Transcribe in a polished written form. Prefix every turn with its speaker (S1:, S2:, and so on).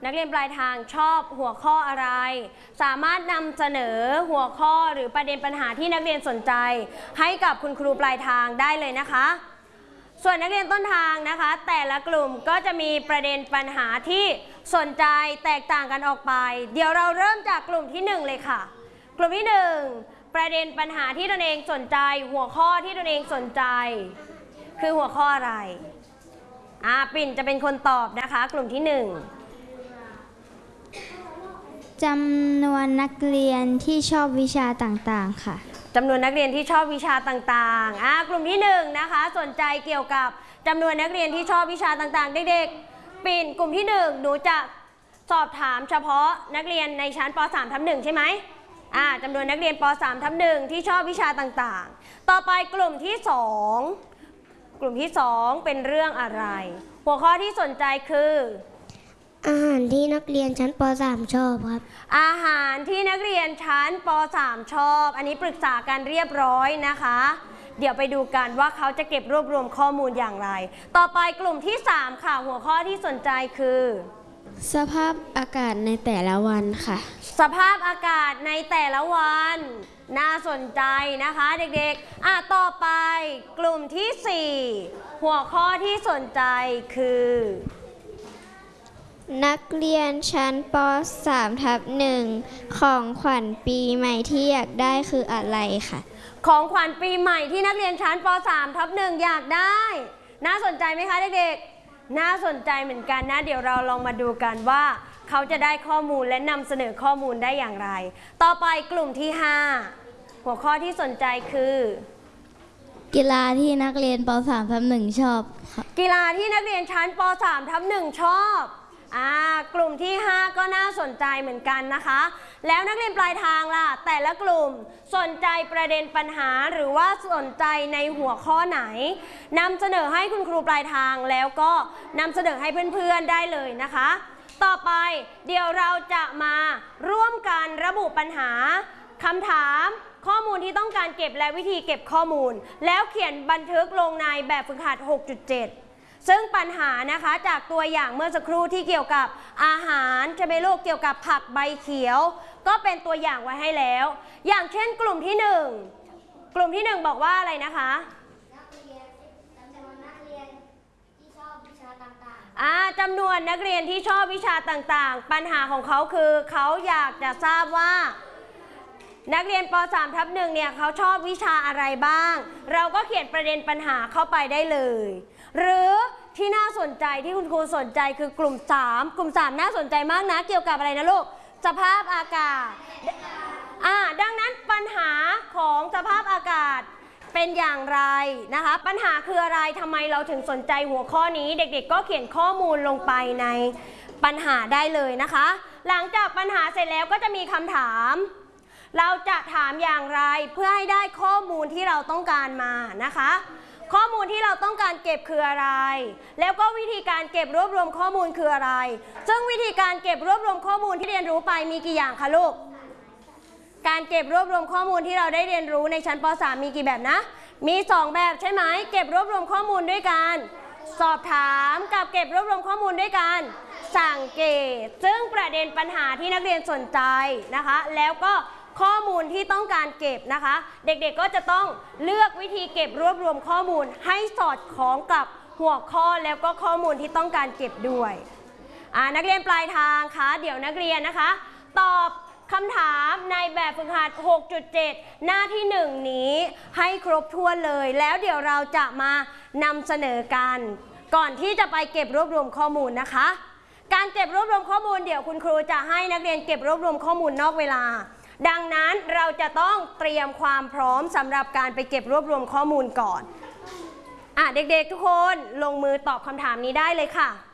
S1: นักเรียนปลายทางชอบหัวข้ออะไรสามารถนำเสนอหัวข้อหรือประเด็นปัญหาที่นักเรียนสนใจให้กับคุณครูปลายทางได้เลยนะคะส่วนนักเรียนต้นทางนะคะแต่ละกลุ่มก็จะมีประเด็นปัญหาที่สนใจแตกต่างกันออกไปเดี๋ยวเราเริ่มจากกลุ่มที่1เลยค่ะกลุ่มที่1ประเด็นปัญหาที่ตนเองสนใจหัวข้อที่ตนเองสนใจคือหัวข้ออะไรปิ่นจะเป็นคนตอบนะคะกลุ่มที่1
S2: จำนวนนักเรียนที่ชอบวิชาต่างๆค่ะ
S1: จำนวนนักเรียนที่ชอบวิชาต่างๆกลุ่มที่1นะคะสนใจเกี่ยวกับจำนวนนักเรียนที่ชอบวิชาต่างๆเด็กๆปิ่นกลุ่มที่1หนูจะสอบถามเฉพาะนักเรียนในชั้นป.3/1 ใช่ไหมจำนวนนักเรียนป.3/1 ที่ชอบวิชาต่างๆต่อไปกลุ่มที่2กลุ่มที่2เป็นเรื่องอะไรหัวข้อที่สนใจคือ
S3: อาหารที่นักเรียนชั้นป.3 ชอบครับ
S1: อาหารที่นักเรียนชั้นป.3 ชอบอันนี้ปรึกษากันเรียบร้อยนะคะเดี๋ยวไปดูกันว่าเขาจะเก็บรวบรวมข้อมูลอย่างไรต่อไปกลุ่มที่3ค่ะหัวข้อที่สนใจคือ
S2: สภาพอากาศในแต่ละวันค่ะ
S1: สภาพอากาศในแต่ละวันน่าสนใจนะคะเด็กๆต่อไปกลุ่มที่4หัวข้อที่สนใจคือ
S2: นักเรียนชั้นป.3/1 ของขวัญปีใหม่ที่อยากได้คืออะไรคะ
S1: ของขวัญปีใหม่ที่นักเรียนชั้นป.3/1 อยากได้น่าสนใจไหมคะเด็กๆน่าสนใจเหมือนกันนะเดี๋ยวเราลองมาดูกันว่าเขาจะได้ข้อมูลและนำเสนอข้อมูลได้อย่างไรต่อไปกลุ่มที่5หัวข้อที่สนใจคือ
S2: กีฬาที่นักเรียนป.3/1 ชอบ
S1: กีฬาที่นักเรียนชั้นป.3/1 ชอบกลุ่มที่5ก็น่าสนใจเหมือนกันนะคะแล้วนักเรียนปลายทางล่ะแต่ละกลุ่มสนใจประเด็นปัญหาหรือว่าสนใจในหัวข้อไหนนำเสนอให้คุณครูปลายทางแล้วก็นำเสนอให้เพื่อนๆได้เลยนะคะต่อไปเดี๋ยวเราจะมาร่วมกันระบุปัญหาคำถามข้อมูลที่ต้องการเก็บและวิธีเก็บข้อมูลแล้วเขียนบันทึกลงในแบบฝึกหัด 6.7ซึ่งปัญหานะคะจากตัวอย่างเมื่อสักครู่ที่เกี่ยวกับอาหารจะเป็นโรคเกี่ยวกับผักใบเขียวก็เป็นตัวอย่างไว้ให้แล้วอย่างเช่นกลุ่มที่1กลุ่มที่1บอกว่าอะไรนะคะจำนวนนักเรียนที่ชอบวิชาต่างๆปัญหาของเขาคือเขาอยากจะทราบว่านักเรียนป.3/1 เนี่ยเขาชอบวิชาอะไรบ้างเราก็เขียนประเด็นปัญหาเข้าไปได้เลยหรือที่น่าสนใจที่คุณครูสนใจคือกลุ่ม3กลุ่ม3น่าสนใจมากนะเกี่ยวกับอะไรนะลูกสภาพอากาศดังนั้นปัญหาของสภาพอากาศเป็นอย่างไรนะคะปัญหาคืออะไรทำไมเราถึงสนใจหัวข้อนี้เด็กๆก็เขียนข้อมูลลงไปในปัญหาได้เลยนะคะหลังจากปัญหาเสร็จแล้วก็จะมีคำถามเราจะถามอย่างไรเพื่อให้ได้ข้อมูลที่เราต้องการมานะคะข้อมูลที่เราต้องการเก็บคืออะไรแล้วก็วิธีการเก็บรวบรวมข้อมูลคืออะไรซึ่งวิธีการเก็บรวบรวมข้อมูลที่เรียนรู้ไปมีกี่อย่างคะลูกการเก็บรวบรวมข้อมูลที่เราได้เรียนรู้ในชั้นป.3 มีกี่แบบนะมี2แบบใช่ไหมเก็บรวบรวมข้อมูลด้วยการสอบถามกับเก็บรวบรวมข้อมูลด้วยการสังเกตซึ่งประเด็นปัญหาที่นักเรียนสนใจนะคะแล้วก็ข้อมูลที่ต้องการเก็บนะคะเด็กๆก็จะต้องเลือกวิธีเก็บรวบรวมข้อมูลให้สอดคล้องกับหัวข้อแล้วก็ข้อมูลที่ต้องการเก็บด้วยนักเรียนปลายทางคะเดี๋ยวนักเรียนนะคะตอบคำถามในแบบฝึกหัด 6.7 หน้าที่1นี้ให้ครบถ้วนเลยแล้วเดี๋ยวเราจะมานำเสนอกันก่อนที่จะไปเก็บรวบรวมข้อมูลนะคะการเก็บรวบรวมข้อมูลเดี๋ยวคุณครูจะให้นักเรียนเก็บรวบรวมข้อมูลนอกเวลาดังนั้นเราจะต้องเตรียมความพร้อมสำหรับการไปเก็บรวบรวมข้อมูลก่อนเด็กๆทุกคนลงมือตอบคำถามนี้ได้เลยค่ะ